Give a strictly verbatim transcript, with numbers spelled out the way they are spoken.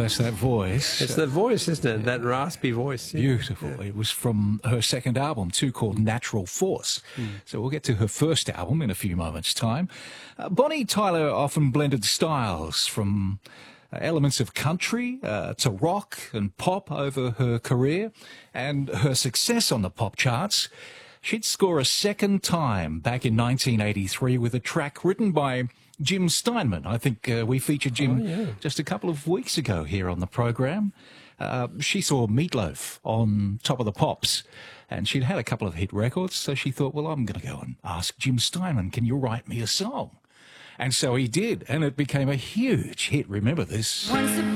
that's that voice. It's the voice, isn't it? That raspy voice. Yeah. Beautiful. Yeah. It was from her second album, too, called Natural Force. Mm. So we'll get to her first album in a few moments' time. Uh, Bonnie Tyler often blended styles from uh, elements of country uh, to rock and pop over her career, and her success on the pop charts. She'd score a second time back in nineteen eighty-three with a track written by Jim Steinman. I think uh, we featured Jim oh, yeah. just a couple of weeks ago here on the program. Uh, she saw Meatloaf on Top of the Pops, and she'd had a couple of hit records, so she thought, well, I'm going to go and ask Jim Steinman, can you write me a song? And so he did, and it became a huge hit. Remember this?